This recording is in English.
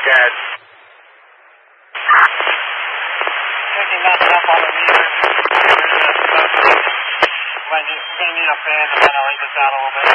dead. Checking nothing up on the meter. We're going to need a fan to ventilate this out a little bit.